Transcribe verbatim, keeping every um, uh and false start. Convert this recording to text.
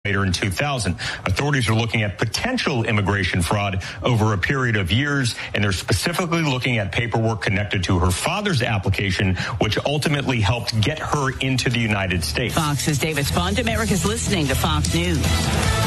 later in two thousand. Authorities are looking at potential immigration fraud over a period of years, and they're specifically looking at paperwork connected to her father's application, which ultimately helped get her into the United States. Fox's David Spond. America's listening to Fox News.